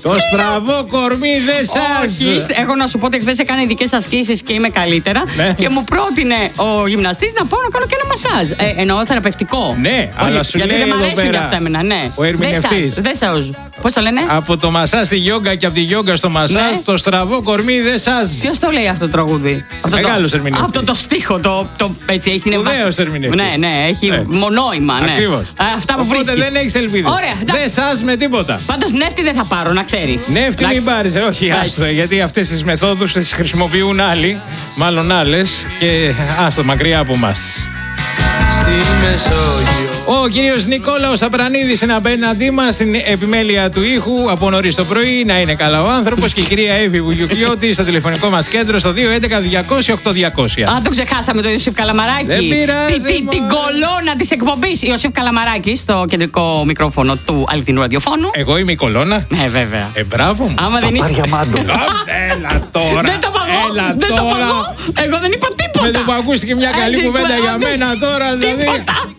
Το στραβό κορμί δεν σας. Όχι, έχω να σου πω ότι χθες έκανε ειδικές ασκήσεις και είμαι καλύτερα. Ναι. Και μου πρότεινε ο γυμναστής να πάω να κάνω και ένα μασάζ. Εννοώ θεραπευτικό. Ναι, όχι, αλλά σου γιατί λέει δεν μ' εδώ αρέσουν πέρα για αυτά εμένα, ναι. ο ερμηνευτής. Δεν σαουζ. Πώς το λένε? Από το μασάζ στη γιόγκα και από τη γιόγκα στο μασάζ, Ναι. το στραβό κορμί δεν σας. Ποιος το λέει αυτό το τραγούδι? Μεγάλος ερμηνευτής. Αυτό το στίχο, έτσι έχει. Σπουδαίος ερμηνευτής. Ναι, έχει Ναι. μονόημα. Ναι. Ακριβώς. Αυτά που Οπότε βρίσκεις. δεν έχεις ελπίδες. Ωραία, εντάξει. Δεν σας με τίποτα. Πάντως νεύτη δεν θα πάρω, να ξέρεις. Νεύτη μην πάρεις, όχι, Εντάξει. άστο, γιατί αυτές τις μεθόδους τις χρησιμοποιούν άλλοι, μάλλον άλλες, και άστο μακριά από μας. Στη Μεσόγειο. Ο κύριος Νικόλαος Απρανίδης είναι απέναντί μας στην επιμέλεια του ήχου από νωρίς το πρωί. Να είναι καλά ο άνθρωπος. Και η κυρία Εύη Βουγιουκλιώτη στο τηλεφωνικό μας κέντρο στο 211-200-8200. Α, το ξεχάσαμε το Ιωσήφ Καλαμαράκη. Δεν πειράζει, Την κολόνα της εκπομπής. Ιωσήφ Καλαμαράκη στο κεντρικό μικρόφωνο του αληθινού ραδιοφώνου. Εγώ είμαι η κολόνα. Ναι, βέβαια. Μπράβο μου. Άμα δεν είσαι. Έλα τώρα. Δεν το παγώ. Έλα Δεν το τώρα. παγώ. Εγώ δεν είπα τίποτα. Με το που ακούστηκε μια καλή Έτσι, κουβέντα για ναι. μένα τώρα, δηλαδή. Τίποτα.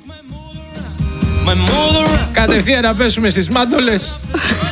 Κατευθείαν να πέσουμε στις μάντολες.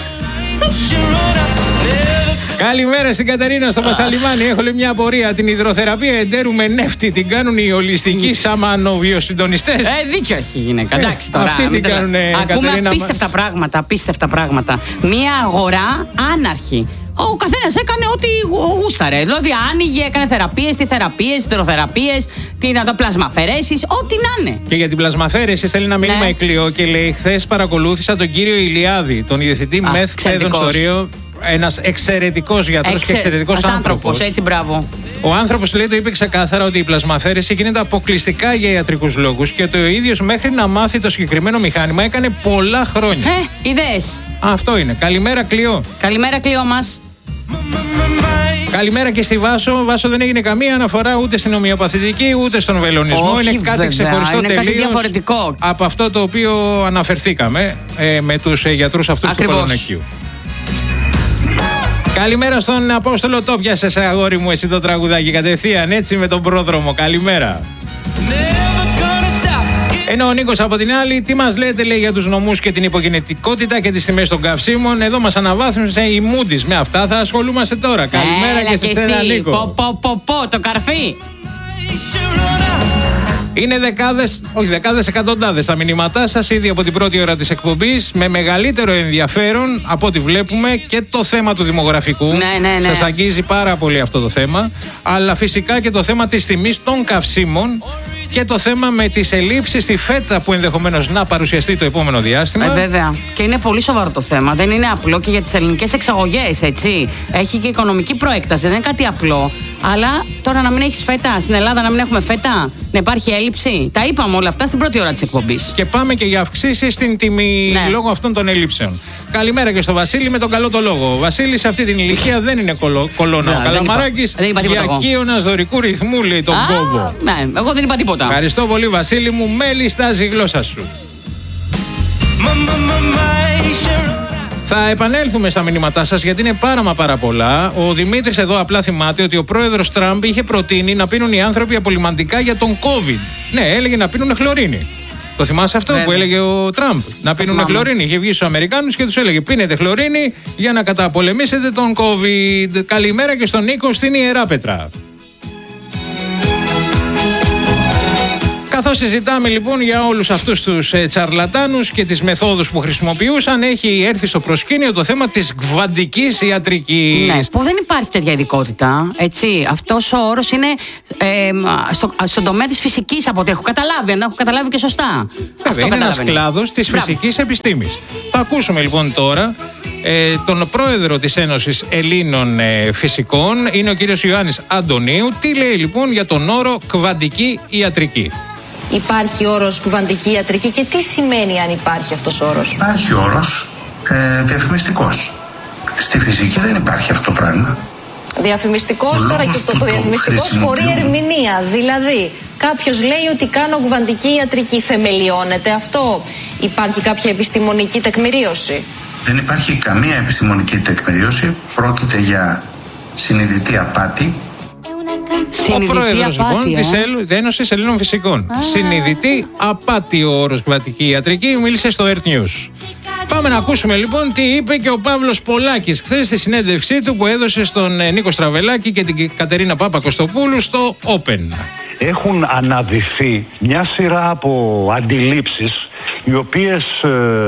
Καλημέρα στην Κατερίνα στο Πασαλιμάνι. Έχω λέει μια απορία. Την υδροθεραπεία εντέρου με νεύτη την κάνουν οι ολιστικοί σαμανοβιοσυντονιστές. Δίκιο έχει η γύρικα. Εντάξει τώρα. αυτοί τι κάνουνε, Ακούμε Κατερίνα απίστευτα μας. πράγματα. Απίστευτα πράγματα. Μια αγορά άναρχη. Ο καθένας έκανε ό,τι γούσταρε. Δηλαδή άνοιγε, έκανε θεραπείες, υδροθεραπείες, πλασμαφαιρέσεις, ό,τι να είναι. Και για την πλασμαφέρεση στέλνει ένα μήνυμα Ναι. η Κλειό και λέει: χθες παρακολούθησα τον κύριο Ηλιάδη, τον ιδιοθετή μεθ παιδών στο Ρίο. Ένας εξαιρετικός γιατρός και εξαιρετικός άνθρωπος. Έτσι, μπράβο. Ο άνθρωπος λέει το είπε ξεκάθαρα ότι η πλασμαφέρεση γίνεται αποκλειστικά για ιατρικούς λόγους και το ίδιος μέχρι να μάθει το συγκεκριμένο μηχάνημα έκανε πολλά χρόνια. Ιδέες. Αυτό είναι. Καλημέρα Κλειό. Καλημέρα, Κλειό μας. Καλημέρα και στη Βάσο. Βάσο δεν έγινε καμία αναφορά ούτε στην ομοιοπαθητική ούτε στον βελονισμό. Όχι, είναι κάτι βέβαια. ξεχωριστό Είναι κάτι τελείως διαφορετικό. από αυτό το οποίο αναφερθήκαμε με τους γιατρούς αυτούς του Κολονακίου. Καλημέρα στον Απόστολο. Το πιάσες αγόρι μου εσύ το τραγουδάκι κατευθείαν έτσι με τον πρόδρομο. Καλημέρα. Ενώ ο Νίκος από την άλλη, τι μας λέτε λέει για τους νομούς και την υπογεννητικότητα και τις τιμές των καυσίμων. Εδώ μας αναβάθμισε η Moody's. Με αυτά θα ασχολούμαστε τώρα. Καλημέρα και σε σένα Νίκο. Το καρφί. Είναι δεκάδες, εκατοντάδες τα μηνύματά σας ήδη από την πρώτη ώρα της εκπομπής. Με μεγαλύτερο ενδιαφέρον από ό,τι βλέπουμε και το θέμα του δημογραφικού. Ναι. Σας αγγίζει πάρα πολύ αυτό το θέμα. Αλλά φυσικά και το θέμα της τιμής των καυσίμων. Και το θέμα με τις ελλείψεις στη φέτα που ενδεχομένως να παρουσιαστεί το επόμενο διάστημα. Βέβαια. Και είναι πολύ σοβαρό το θέμα. Δεν είναι απλό και για τις ελληνικές εξαγωγές, έτσι. Έχει και οικονομική προέκταση. Δεν είναι κάτι απλό. Αλλά τώρα να μην έχεις φέτα, στην Ελλάδα να μην έχουμε φέτα, να υπάρχει έλλειψη. Τα είπαμε όλα αυτά στην πρώτη ώρα της εκπομπής. Και πάμε και για αυξήσεις στην τιμή λόγω αυτών των ελλείψεων. Καλημέρα και στο Βασίλη με τον καλό το λόγο. Ο Βασίλης σε αυτή την ηλικία δεν είναι κολόνα. Ο Καλαμαράκης διακύωνας δωρικού ρυθμού λέει τον κόβο. Ναι, εγώ δεν είπα τίποτα. Ευχαριστώ πολύ Βασίλη μου, μέλη στάζει η γλώσσα σου. Θα επανέλθουμε στα μηνύματά σας γιατί είναι πάρα πολλά. Ο Δημήτρης εδώ απλά θυμάται ότι ο πρόεδρος Τραμπ είχε προτείνει να πίνουν οι άνθρωποι απολυμαντικά για τον COVID. Ναι, έλεγε να πίνουν χλωρίνη. Το θυμάσαι αυτό που έλεγε ο Τραμπ? Να πίνουν χλωρίνη. Είχε βγει στους Αμερικάνους και τους έλεγε: πίνετε χλωρίνη για να καταπολεμήσετε τον COVID. Καλημέρα και στον Νίκο στην Ιεράπετρα. Καθώς συζητάμε λοιπόν για όλους αυτούς τους τσαρλατάνους και τις μεθόδους που χρησιμοποιούσαν, έχει έρθει στο προσκήνιο το θέμα της κβαντικής ιατρικής. Ναι, που δεν υπάρχει τέτοια ειδικότητα, έτσι. Αυτός ο όρος είναι στον τομέα της φυσικής, από ό,τι έχω καταλάβει, αν έχω καταλάβει και σωστά. Βέβαια, είναι ένας κλάδος της φυσικής επιστήμης. Θα ακούσουμε λοιπόν τώρα τον πρόεδρο της Ένωσης Ελλήνων Φυσικών, είναι ο κύριος Ιωάννης Αντωνίου. Τι λέει λοιπόν για τον όρο κβαντική ιατρική? Υπάρχει όρος κβαντική ιατρική και τι σημαίνει αν υπάρχει αυτός ο όρος? Υπάρχει όρος διαφημιστικός. Στη φυσική δεν υπάρχει αυτό το πράγμα. Διαφημιστικός τώρα και το διαφημιστικός χωρί ερμηνεία. Δηλαδή, κάποιος λέει ότι κάνω κβαντική ιατρική. Θεμελιώνεται αυτό? Υπάρχει κάποια επιστημονική τεκμηρίωση? Δεν υπάρχει καμία επιστημονική τεκμηρίωση. Πρόκειται για συνειδητή απάτη. Ο πρόεδρος λοιπόν της Ένωσης Ελλήνων Φυσικών. Συνειδητή απάτη ο όρος κβαντική ιατρική, μίλησε στο Earth News. Πάμε να ακούσουμε λοιπόν τι είπε και ο Παύλος Πολάκης χθες στη συνέντευξή του που έδωσε στον Νίκο Στραβελάκη και την Κατερίνα Παπα-Κωστοπούλου στο Open. Έχουν αναδυθεί μια σειρά από αντιλήψεις οι οποίες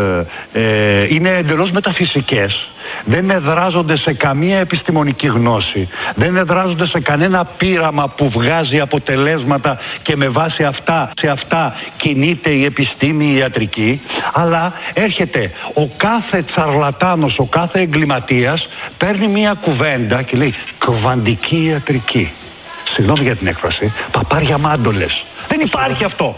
είναι εντελώς μεταφυσικές. Δεν εδράζονται σε καμία επιστημονική γνώση. Δεν εδράζονται σε κανένα πείραμα που βγάζει αποτελέσματα και με βάση αυτά κινείται η επιστήμη, η ιατρική. Αλλά έρχεται ο κάθε τσαρλατάνος, ο κάθε εγκληματίας παίρνει μια κουβέντα και λέει κβαντική ιατρική. Συγγνώμη για την έκφραση, παπάρια μάντολες. Δεν υπάρχει αυτό.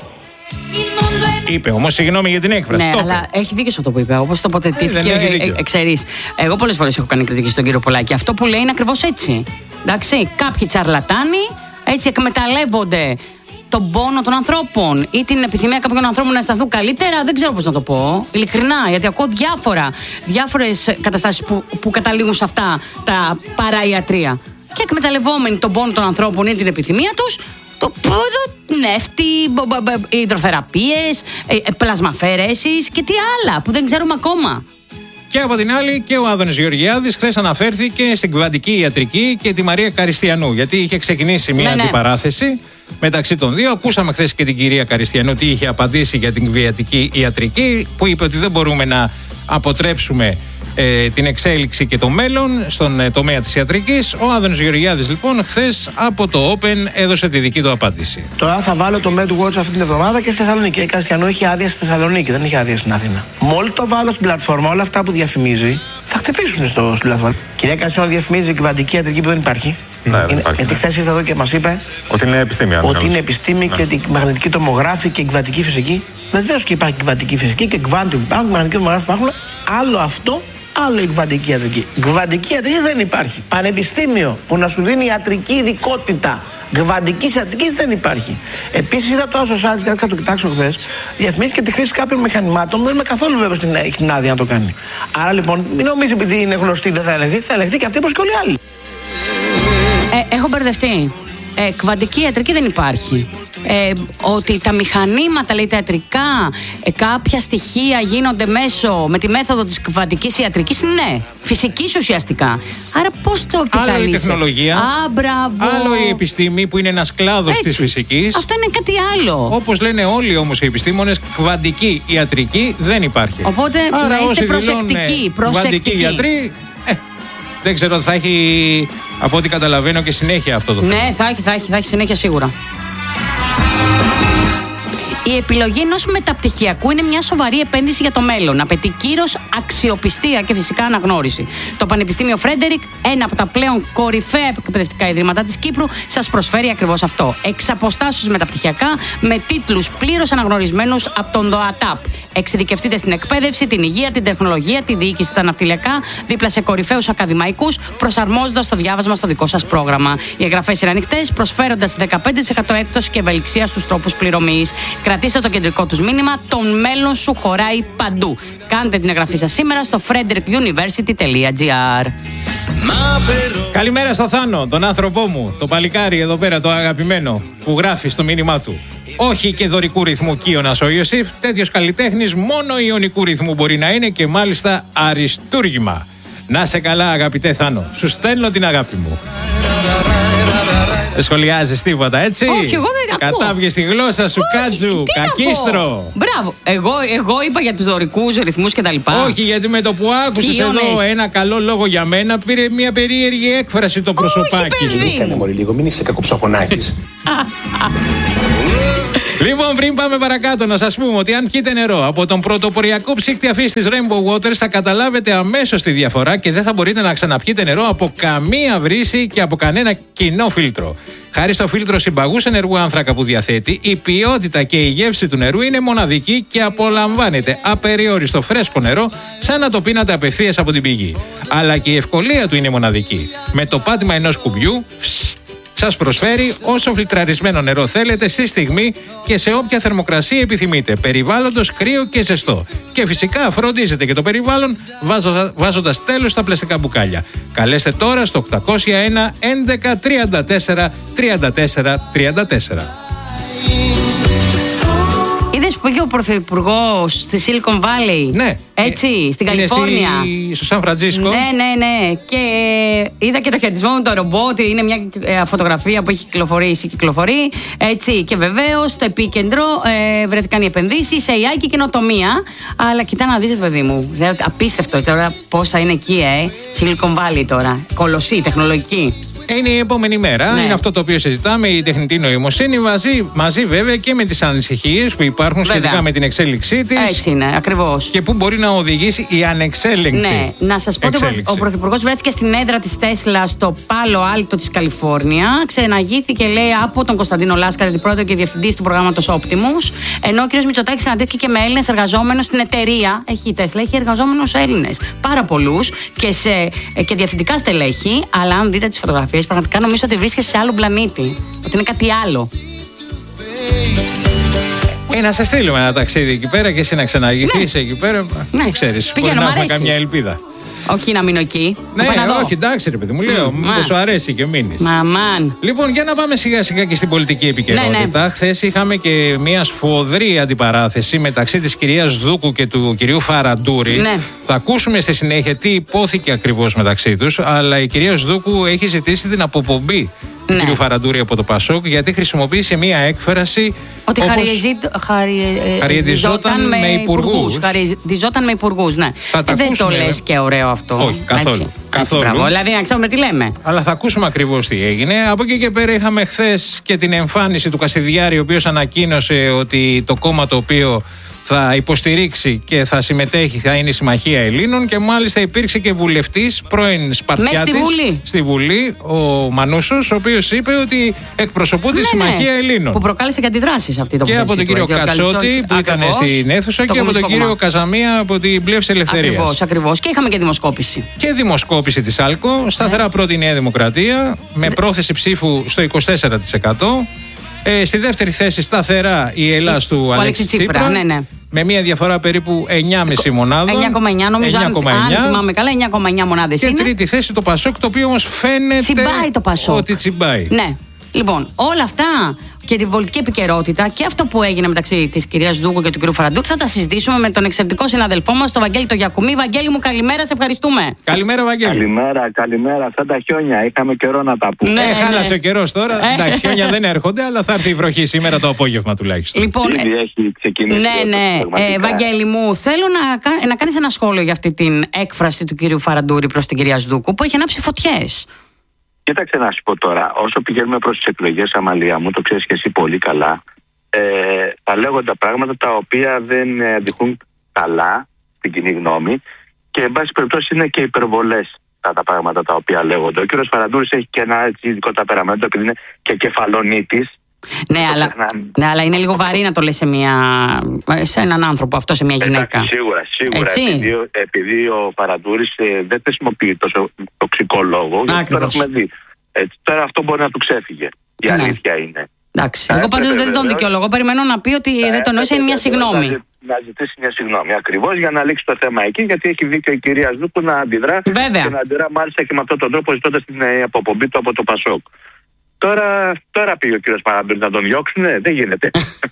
Είπε όμως συγγνώμη για την έκφραση. Ναι, αλλά έχει δίκιο σε αυτό που είπε. Όπως τοποθετήθηκε, ξέρεις. Εγώ πολλές φορές έχω κάνει κριτική στον κύριο Πολάκη. Αυτό που λέει είναι ακριβώς έτσι. Εντάξει, κάποιοι τσαρλατάνοι έτσι εκμεταλλεύονται τον πόνο των ανθρώπων ή την επιθυμία κάποιων ανθρώπων να αισθανθούν καλύτερα. Δεν ξέρω πώς να το πω. Ειλικρινά, γιατί ακούω διάφορες καταστάσεις που καταλήγουν σε αυτά τα παραϊατρία. Και εκμεταλλευόμενοι τον πόνο των ανθρώπων ή την επιθυμία τους, το νεύτη, υδροθεραπείες, πλασμαφαιρέσεις και τι άλλα που δεν ξέρουμε ακόμα. Και από την άλλη και ο Άδωνης Γεωργιάδης χθες αναφέρθηκε στην κβαντική ιατρική και τη Μαρία Καριστιανού, γιατί είχε ξεκινήσει μια αντιπαράθεση μεταξύ των δύο. Ακούσαμε χθες και την κυρία Καριστιανού τι είχε απαντήσει για την κβαντική ιατρική, που είπε ότι δεν μπορούμε να αποτρέψουμε την εξέλιξη και το μέλλον στον τομέα της ιατρικής. Ο Άδωνης Γεωργιάδης λοιπόν χθες από το Open έδωσε τη δική του απάντηση. Τώρα θα βάλω το MedWatch αυτή την εβδομάδα και στη Θεσσαλονίκη. Η Καριστιανού έχει άδεια στη Θεσσαλονίκη, δεν έχει άδεια στην Αθήνα. Μόλι το βάλω στην πλατφόρμα, όλα αυτά που διαφημίζει θα χτυπήσουν στην πλατφόρμα. Κυρία Καριστιανού διαφημίζει κβαντική ιατρική που δεν υπάρχει. Ναι, δεν υπάρχει. Γιατί χθες ήρθε εδώ και μας είπε ότι είναι επιστήμη. Ότι είναι επιστήμη και τη μαγνητική τομογράφη και η κβαντική φυσική. Βεβαίως και υπάρχει κβαντική φυσική και quantum υπάρχουν, μαγνητική τομογράφη υπάρχουν. Άλλο αυτό, άλλο η κβαντική ιατρική. Κβαντική ιατρική δεν υπάρχει. Πανεπιστήμιο που να σου δίνει ιατρική ειδικότητα κβαντική ιατρική δεν υπάρχει. Επίσης είδα το άσο σάλτ, κάτι το κοιτάξω χθες, διαφημίστηκε τη χρήση κάποιων μηχανημάτων που δεν είμαι καθόλου βέβαιος έχει την άδεια να το κάνει. Άρα λοιπόν, μην νομίζει επειδή είναι γνωστή δεν θα ελεγχθεί, θα ελεγχθεί και αυτή όπως και όλοι οι άλλοι. Έχω μπερδευτεί. Κβαντική ιατρική δεν υπάρχει. Ότι τα μηχανήματα, λέει, τα ιατρικά, κάποια στοιχεία γίνονται με τη μέθοδο της κβαντικής ιατρικής, ναι, φυσικής ουσιαστικά. Άρα πώς το επικαλείσαι? Άλλο η τεχνολογία, άλλο η επιστήμη που είναι ένας κλάδος της φυσικής. Αυτό είναι κάτι άλλο. Όπως λένε όλοι όμως οι επιστήμονες, κβαντική ιατρική δεν υπάρχει. Οπότε άρα, να είστε προσεκτικοί. Κβαντική ιατρική, δεν ξέρω, θα έχει, από ό,τι καταλαβαίνω, και συνέχεια αυτό το θέμα. Ναι, θα έχει συνέχεια σίγουρα. Η επιλογή ενός μεταπτυχιακού είναι μια σοβαρή επένδυση για το μέλλον. Απαιτεί κύρος, αξιοπιστία και φυσικά αναγνώριση. Το Πανεπιστήμιο Φρέντερικ, ένα από τα πλέον κορυφαία εκπαιδευτικά ιδρύματα της Κύπρου, σας προσφέρει ακριβώς αυτό. Εξ αποστάσεως μεταπτυχιακά, με τίτλους πλήρως αναγνωρισμένους από τον ΔΟΑΤΑΠ. Εξειδικευτείτε στην εκπαίδευση, την υγεία, την τεχνολογία, τη διοίκηση, τα ναυτιλιακά, δίπλα σε κορυφαίους ακαδημαϊκούς, προσαρμόζοντας το διάβασμα στο δικό σας πρόγραμμα. Οι εγγραφές είναι ανοιχτές, προσφέροντας 15% έκπτωση και ευελιξία στους τρόπους πληρωμής. Κρατήστε το κεντρικό τους μήνυμα: το μέλλον σου χωράει παντού. Κάντε την εγγραφή σας σήμερα στο frederickuniversity.gr. Καλημέρα στο Θάνο, τον άνθρωπό μου, το παλικάρι εδώ πέρα, το αγαπημένο, που γράφει στο μήνυμά του: όχι και δωρικού ρυθμού Κίωνας ο Ιωσήφ, τέτοιος καλλιτέχνης μόνο ιωνικού ρυθμού μπορεί να είναι και μάλιστα αριστούργημα. Να σε καλά, αγαπητέ Θάνο, σου στέλνω την αγάπη μου. Δεν σχολιάζεις τίποτα, έτσι? Όχι, εγώ δεν ακούω. Κατάβγες τη γλώσσα σου, Κάτζου, κακίστρο. Μπράβο. Εγώ είπα για τους δωρικούς ρυθμούς και τα λοιπά. Όχι, γιατί με το που άκουσες εδώ ένα καλό λόγο για μένα, πήρε μια περίεργη έκφραση το προσωπάκι σου. Κάνε μωρή λίγο, μην είσαι κακοψαχωνάκης. Λοιπόν, πριν πάμε παρακάτω, να σας πούμε ότι αν πιείτε νερό από τον πρωτοποριακό ψύκτη αφής της Rainbow Waters, θα καταλάβετε αμέσως τη διαφορά και δεν θα μπορείτε να ξαναπιείτε νερό από καμία βρύση και από κανένα κοινό φίλτρο. Χάρη στο φίλτρο συμπαγούς ενεργού άνθρακα που διαθέτει, η ποιότητα και η γεύση του νερού είναι μοναδική και απολαμβάνετε απεριόριστο φρέσκο νερό, σαν να το πίνατε απευθείας από την πηγή. Αλλά και η ευκολία του είναι μοναδική. Με το πάτημα ενός κουμπιού, σας προσφέρει όσο φιλτραρισμένο νερό θέλετε στη στιγμή και σε όποια θερμοκρασία επιθυμείτε, περιβάλλοντος κρύο και ζεστό. Και φυσικά φροντίζετε και το περιβάλλον βάζοντας τέλος στα πλαστικά μπουκάλια. Καλέστε τώρα στο 801 11 34 34 34. Είδες σου πω και ο Πρωθυπουργός στη Silicon Valley. Ναι. Έτσι, στην Καλιφόρνια. Στο Σαν Φραντζίσκο. Ναι. Και είδα και το χαιρετισμό με το ρομπότ. Είναι μια φωτογραφία που έχει κυκλοφορεί. Έτσι. Και βεβαίως στο επίκεντρο βρέθηκαν οι επενδύσεις, AI και καινοτομία. Αλλά κοιτά να δεις, παιδί μου. Απίστευτο τώρα πόσα είναι εκεί, Silicon Valley τώρα. Κολοσσή, τεχνολογική. Είναι η επόμενη μέρα. Ναι. Είναι αυτό το οποίο συζητάμε, η τεχνητή νοημοσύνη, μαζί βέβαια και με τις ανησυχίες που υπάρχουν σχετικά με την εξέλιξή της. Έτσι είναι, ακριβώς. Και πού μπορεί να οδηγήσει η ανεξέλεγκτη. Ναι, να σας πω ότι ο Πρωθυπουργός βρέθηκε στην έδρα της Τέσλα στο Πάλο Άλτο της Καλιφόρνια. Ξεναγήθηκε, λέει, από τον Κωνσταντίνο Λάσκαρη, αντιπρόεδρο και διευθυντής του προγράμματος Optimus. Ενώ ο κ. Μητσοτάκης συναντήθηκε και με Έλληνες εργαζόμενους στην εταιρεία. Η Τέσλα έχει εργαζόμενους Έλληνες. Πάρα πολλούς και διευθυντικά στελέχη. Αλλά αν δείτε τις φωτογραφίες, πραγματικά νομίζω ότι βρίσκεσαι σε άλλο πλανήτη. Ότι είναι κάτι άλλο. Να σε στείλουμε ένα ταξίδι εκεί πέρα και εσύ να ξαναγηθείς εκεί πέρα. Ναι. Δεν ξέρεις. Πηγαίνω, μπορεί να μ' έχουμε αρέσει. καμιά ελπίδα. Όχι να μείνω εκεί. Ναι, όχι, εντάξει, ρε παιδί μου, λέω. Δεν σου αρέσει και μείνεις. Μαμάν. Λοιπόν, για να πάμε σιγά σιγά και στην πολιτική επικαιρότητα. Ναι. Χθες είχαμε και μια σφοδρή αντιπαράθεση μεταξύ της κυρίας Δούκου και του κυρίου Φαραντούρη. Ναι. Θα ακούσουμε στη συνέχεια τι υπόθηκε ακριβώς μεταξύ τους. Αλλά η κυρία Δούκου έχει ζητήσει την αποπομπή του κυρίου Φαραντούρη από το Πασόκ, γιατί χρησιμοποίησε μια έκφραση. Ότι χαριεδιζόταν με υπουργούς. Χαριεδιζόταν με υπουργούς, ναι. Δεν το λες και ωραίο αυτό. Όχι, καθόλου. Μπράβο, δηλαδή να ξέρουμε τι λέμε. Αλλά θα ακούσουμε ακριβώς τι έγινε. Από εκεί και πέρα είχαμε χθες και την εμφάνιση του Κασιδιάρη, ο οποίος ανακοίνωσε ότι το κόμμα το οποίο θα υποστηρίξει και θα συμμετέχει θα είναι η Συμμαχία Ελλήνων, και μάλιστα υπήρξε και βουλευτής πρώην Σπαρτιάτης στη Βουλή, ο Μανούσος, ο οποίος είπε ότι εκπροσωπούν τη Συμμαχία Ελλήνων. Που προκάλεσε και αντιδράσεις αυτή το και από τον κύριο Κατσότη που ήταν στην αίθουσα και από τον κύριο Καζαμία από την Πλεύση Ελευθερίας. Ακριβώς. Και είχαμε και δημοσκόπηση. Και δημοσκόπηση της ΑΛΚΟ. Σταθερά πρώτη η Νέα Δημοκρατία με πρόθεση ψήφου στο 24%. Στη δεύτερη θέση σταθερά η Ελλάς του Αλέξη Τσίπρα. Ναι. Με μια διαφορά περίπου 9,5 μονάδων. 9,9 νομίζω, αν θυμάμαι καλά, 9,9 μονάδες και είναι. Και τρίτη θέση το Πασόκ, το οποίο όμως φαίνεται τσιμπάει το Πασόκ. Ότι τσιμπάει. Ναι. Λοιπόν, όλα αυτά και την πολιτική επικαιρότητα και αυτό που έγινε μεταξύ της κυρίας Δούκου και του κυρίου Φαραντούρη θα τα συζητήσουμε με τον εξαιρετικό συναδελφό μας, τον Βαγγέλη τον Γιακουμί. Βαγγέλη μου, καλημέρα, σε ευχαριστούμε. Καλημέρα, Βαγγέλη. Καλημέρα. Αυτά τα χιόνια, είχαμε καιρό να τα πούμε. Ναι, χάλασε ο καιρός τώρα. Εντάξει, χιόνια δεν έρχονται, αλλά θα έρθει η βροχή σήμερα το απόγευμα τουλάχιστον. Λοιπόν, ήδη έχει ξεκινήσει. Ναι. Βαγγέλη μου, θέλω να κάνεις ένα σχόλιο για αυτή την έκφραση του κυρίου Φαραντούρη προς την κυρία Δούκου που έχει ανάψει φωτιές. Κοίταξε να σου πω τώρα, όσο πηγαίνουμε προς τις εκλογές, Αμαλία μου, το ξέρεις και εσύ πολύ καλά, θα λέγονται πράγματα τα οποία δεν αντιχούν καλά στην κοινή γνώμη και εν πάση περιπτώσει είναι και υπερβολές τα πράγματα τα οποία λέγονται. Ο κύριος Φαραντούρης έχει και ένα έτσι ειδικό ταπεραμέντο επειδή είναι και κεφαλονίτης. Ναι, αλλά είναι λίγο βαρύ να το λες σε έναν άνθρωπο αυτό, σε μια γυναίκα. Σίγουρα. Επειδή ο Φαραντούρης δεν χρησιμοποιεί τόσο τοξικό λόγο. Γιατί τώρα έχουμε δει. Τώρα αυτό μπορεί να του ξέφυγε. Η αλήθεια είναι. Εντάξει. Εγώ πάντως δεν τον δικαιολογώ. Περιμένω να πει ότι δεν τον νόησε, είναι μια συγγνώμη. Να ζητήσει μια συγγνώμη. Ακριβώς για να λήξει το θέμα εκεί, γιατί έχει δίκιο η κυρία Δούκου να αντιδρά. Βέβαια. Και να αντιδρά μάλιστα και με αυτόν τον τρόπο, ζητώντας την αποπομπή του από το Πασόκ. Τώρα πήγε ο κύριος Φαραντούρης να τον διώξουνε. Δεν γίνεται.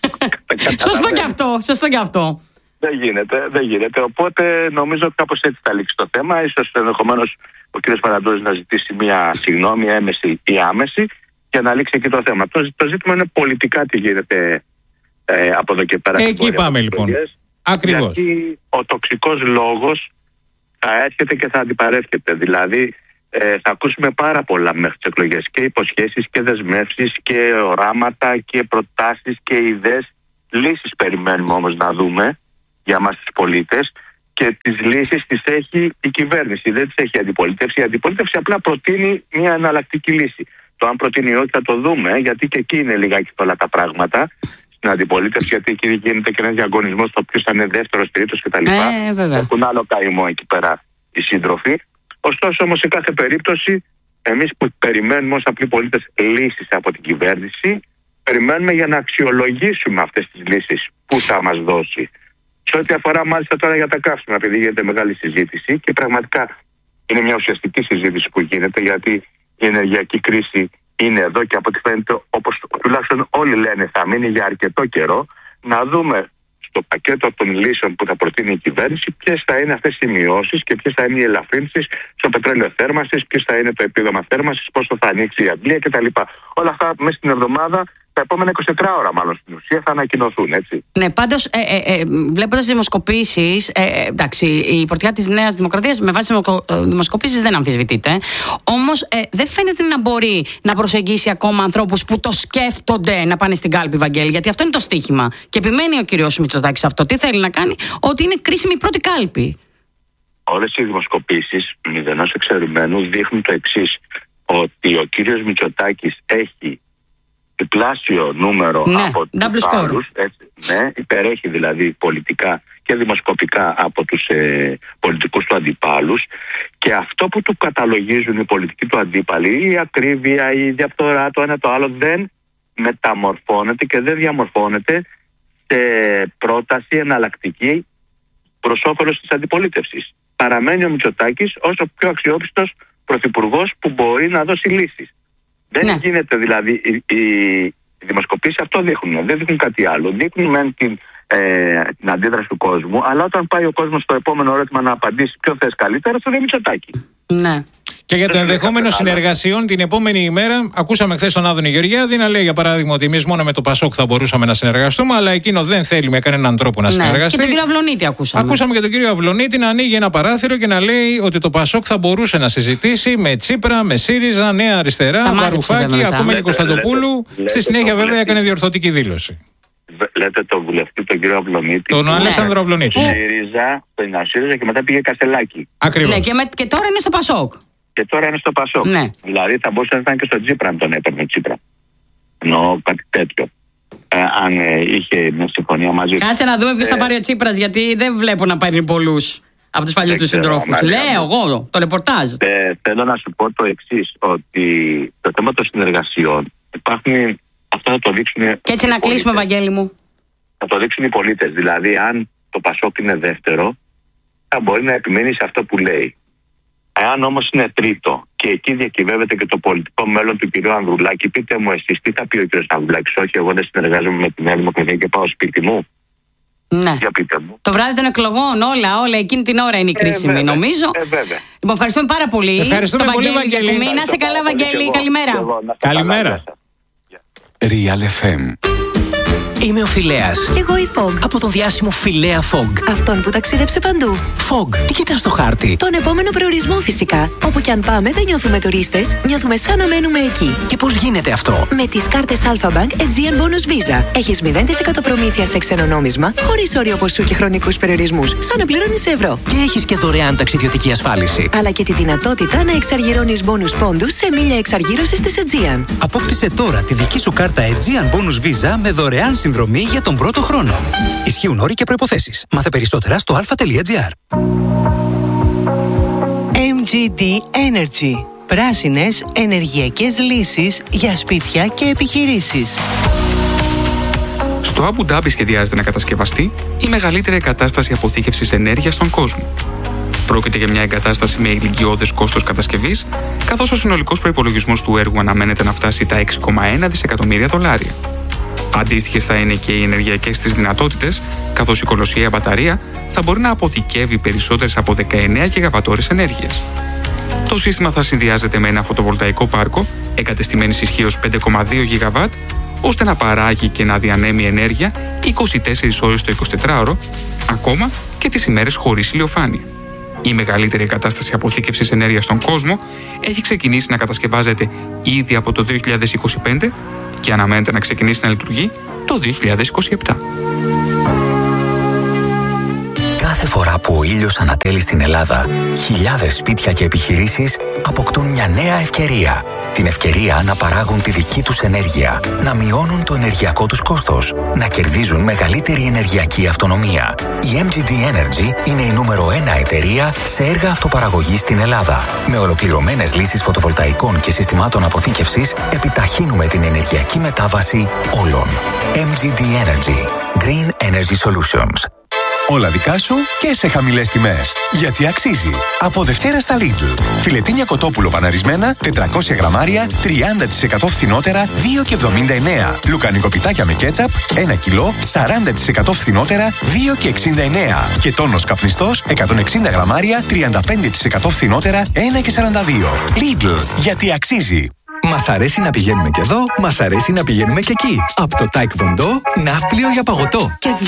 Σωστό και αυτό. Δεν γίνεται. Οπότε νομίζω κάπως έτσι θα λήξει το θέμα. Ίσως ενδεχομένως ο κύριος Φαραντούρης να ζητήσει μια συγγνώμη έμεση ή άμεση για να λήξει εκεί το θέμα. Το ζήτημα είναι πολιτικά τι γίνεται από εδώ και πέρα. Εκεί πάμε λοιπόν. Ακριβώς. Γιατί ο τοξικός λόγος θα έρχεται και θα αντιπαρέρχεται. Δηλαδή θα ακούσουμε πάρα πολλά μέχρι τις εκλογές. Και υποσχέσεις και δεσμεύσεις και οράματα και προτάσεις και ιδέες. Λύσεις περιμένουμε όμως να δούμε για εμάς τους πολίτες. Και τις λύσεις τις έχει η κυβέρνηση. Δεν τις έχει η αντιπολίτευση. Η αντιπολίτευση απλά προτείνει μια εναλλακτική λύση. Το αν προτείνει όχι θα το δούμε, γιατί και εκεί είναι λιγάκι όλα τα πράγματα στην αντιπολίτευση. Γιατί εκεί γίνεται και ένας διαγωνισμός το οποίο θα είναι δεύτερος, τρίτος κτλ. Έχουν άλλο καημό εκεί πέρα οι σύντροφοι. Ωστόσο όμως σε κάθε περίπτωση, εμείς που περιμένουμε ως απλοί πολίτες λύσεις από την κυβέρνηση, περιμένουμε για να αξιολογήσουμε αυτές τις λύσεις που θα μας δώσει. Σε ό,τι αφορά μάλιστα τώρα για τα καύσιμα, επειδή γίνεται μεγάλη συζήτηση και πραγματικά είναι μια ουσιαστική συζήτηση που γίνεται, γιατί η ενεργειακή κρίση είναι εδώ και από ό,τι φαίνεται, όπως τουλάχιστον όλοι λένε, θα μείνει για αρκετό καιρό. Να δούμε στο πακέτο των λύσεων που θα προτείνει η κυβέρνηση, ποιες θα είναι αυτές οι μειώσεις και ποιες θα είναι οι ελαφρύνσεις στο πετρέλαιο θέρμανσης, ποιος θα είναι το επίδομα θέρμανσης, πόσο θα ανοίξει η Αγγλία κτλ. Όλα αυτά μέσα στην εβδομάδα, τα επόμενα 24 ώρα μάλλον στην ουσία, θα ανακοινωθούν, έτσι. Ναι, πάντως βλέποντας δημοσκοπήσεις, εντάξει, η πρωτιά της Νέας Δημοκρατίας με βάση δημοσκοπήσεις δεν αμφισβητείται. Όμως δεν φαίνεται να μπορεί να προσεγγίσει ακόμα ανθρώπους που το σκέφτονται να πάνε στην κάλπη, Βαγγέλη, γιατί αυτό είναι το στίχημα. Και επιμένει ο κύριος Μητσοτάκης αυτό. Τι θέλει να κάνει, ότι είναι κρίσιμη η πρώτη κάλπη. Όλες οι δημοσκοπήσεις μηδενός εξαιρουμένου δείχνουν το εξής, ότι ο κύριος Μητσοτάκης έχει διπλάσιο νούμερο από τους άλλους, ναι, υπερέχει δηλαδή πολιτικά και δημοσκοπικά από τους πολιτικούς του αντιπάλους, και αυτό που του καταλογίζουν οι πολιτικοί του αντίπαλοι, η ακρίβεια, η διαφθορά, το ένα το άλλο, δεν μεταμορφώνεται και δεν διαμορφώνεται σε πρόταση εναλλακτική προς όφελος της αντιπολίτευσης. Παραμένει ο Μητσοτάκης ως ο πιο αξιόπιστος πρωθυπουργός που μπορεί να δώσει λύσεις. Δεν γίνεται δηλαδή, οι δημοσκοπήσεις αυτό δείχνουν, δεν δείχνουν κάτι άλλο. Δείχνουν μεν την αντίδραση του κόσμου, αλλά όταν πάει ο κόσμος στο επόμενο ερώτημα να απαντήσει ποιο θες καλύτερα, θα δει Μητσοτάκη. Ναι. Και για το ενδεχόμενο συνεργασιών την επόμενη ημέρα, ακούσαμε χθες τον Άδωνη Γεωργιάδη να λέει για παράδειγμα ότι εμείς μόνο με το Πασόκ θα μπορούσαμε να συνεργαστούμε, αλλά εκείνο δεν θέλει με κανέναν τρόπο να συνεργαστεί. Και τον κύριο Αυλωνίτη ακούσαμε. Ακούσαμε και τον κύριο Αυλωνίτη να ανοίγει ένα παράθυρο και να λέει ότι το Πασόκ θα μπορούσε να συζητήσει με Τσίπρα, με ΣΥΡΙΖΑ, Νέα Αριστερά, Βαρουφάκη, ακόμα και Κωνσταντοπούλου. Στη συνέχεια βέβαια έκανε διορθωτική δήλωση. Λέτε τον βουλευτή, τον κύριο Αυλωνίτη. Τον Αλέξανδρο Αυλωνίτη. ΣΥΡΙΖΑ και μετά πήγε Κασελάκη. Ακριβώς. Ναι, και τώρα είναι στο Πασόκ. Και τώρα είναι στο Πασόκ. Ναι. Δηλαδή θα μπορούσε να ήταν και στο Τσίπρα αν τον έπαιρνε Τσίπρα. Εννοώ κάτι τέτοιο. Αν είχε μια συμφωνία μαζί του. Κάτσε να δούμε ποιος θα πάρει ο Τσίπρας, γιατί δεν βλέπω να πάρει πολλούς από τους παλιούς του συντρόφους. Λέω εγώ το ρεπορτάζ. Θέλω να σου πω το εξής, ότι το θέμα των συνεργασιών υπάρχουν. Αυτό θα το δείξουν. Και έτσι να κλείσουμε, Βαγγέλη μου. Θα το δείξουν οι πολίτες. Δηλαδή, αν το Πασόκ είναι δεύτερο, θα μπορεί να επιμείνει σε αυτό που λέει. Αν όμως είναι τρίτο και εκεί διακυβεύεται και το πολιτικό μέλλον του κ. Ανδρουλάκη, πείτε μου εσείς τι θα πει ο κ. Ανδρουλάκης? Όχι, εγώ δεν συνεργάζομαι με τη Νέα Δημοκρατία και πάω σπίτι μου. Ναι. Για πείτε μου. Το βράδυ των εκλογών, όλα εκείνη την ώρα είναι η κρίσιμη, νομίζω. Βέβαια. Λοιπόν, ευχαριστούμε πάρα πολύ. Ευχαριστούμε πολύ, Βαγγέλη. Να σε καλά, Βαγγέλη. Καλημέρα. Καλημέρα. Real FM. Είμαι ο Φιλέας. Κι εγώ η Fog. Από τον διάσημο Φιλέα Fog. Αυτόν που ταξίδεψε παντού. Fog, τι κοιτάς στο χάρτη? Τον επόμενο προορισμό φυσικά. Όπου κι αν πάμε δεν νιώθουμε τουρίστες, νιώθουμε σαν να μένουμε εκεί. Και πώς γίνεται αυτό? Με τις κάρτες Alpha Bank Aegean Bonus Visa. Έχεις 0% προμήθεια σε ξένο νόμισμα, χωρίς όριο ποσού και χρονικούς περιορισμούς, σαν να πληρώνεις ευρώ. Και έχεις και δωρεάν ταξιδιωτική ασφάλιση. Αλλά και τη δυνατότητα να εξαργυρώνεις bonus πόντους σε μίλια εξαργύρωσης της Aegean. Απόκτησε τώρα τη δική σου κάρτα Aegean Bonus Visa με δωρεάν συνδρομή για τον πρώτο χρόνο. Ισχύουν όροι και προϋποθέσεις. Μάθε περισσότερα στο alpha.gr. MGD Energy. Πράσινες ενεργειακές λύσεις για σπίτια και επιχειρήσεις. Στο Αμπου Ντάμπι σχεδιάζεται να κατασκευαστεί η μεγαλύτερη εγκατάσταση αποθήκευσης ενέργειας στον κόσμο. Πρόκειται για μια εγκατάσταση με ηλικιώδες κόστος κατασκευής, καθώς ο συνολικός προϋπολογισμός του έργου αναμένεται να φτάσει τα $6,1 δισεκατομμύρια. Αντίστοιχες θα είναι και οι ενεργειακές της δυνατότητες, καθώς η κολοσσιαία μπαταρία θα μπορεί να αποθηκεύει περισσότερες από 19 γιγαβατόρες ενέργειας. Το σύστημα θα συνδυάζεται με ένα φωτοβολταϊκό πάρκο εγκατεστημένης ισχύως 5,2 γιγαβάτ, ώστε να παράγει και να διανέμει ενέργεια 24 ώρες το 24ωρο, ακόμα και τις ημέρες χωρίς ηλιοφάνεια. Η μεγαλύτερη εγκατάσταση αποθήκευσης ενέργειας στον κόσμο έχει ξεκινήσει να κατασκευάζεται ήδη από το 2025 και αναμένεται να ξεκινήσει να λειτουργεί το 2027. Κάθε φορά που ο ήλιος ανατέλει στην Ελλάδα, χιλιάδες σπίτια και επιχειρήσεις αποκτούν μια νέα ευκαιρία. Την ευκαιρία να παράγουν τη δική τους ενέργεια, να μειώνουν το ενεργειακό τους κόστος, να κερδίζουν μεγαλύτερη ενεργειακή αυτονομία. Η MGD Energy είναι η νούμερο 1 εταιρεία σε έργα αυτοπαραγωγής στην Ελλάδα. Με ολοκληρωμένες λύσεις φωτοβολταϊκών και συστημάτων αποθήκευσης, επιταχύνουμε την ενεργειακή μετάβαση όλων. MGD Energy. Green Energy Solutions. Όλα δικά σου και σε χαμηλές τιμές. Γιατί αξίζει. Από Δευτέρα στα Lidl. Φιλετίνια κοτόπουλο παναρισμένα, 400 γραμμάρια, 30% φθηνότερα, 2,79. Λουκανικοπιτάκια με κέτσαπ, 1 κιλό, 40% φθηνότερα, 2,69. Και τόνος καπνιστός, 160 γραμμάρια, 35% φθηνότερα, 1,42. Lidl. Γιατί αξίζει. Μας αρέσει να πηγαίνουμε και εδώ, μας αρέσει να πηγαίνουμε και εκεί. Από το Taekwondo, ναύπλιο για παγωτό. Και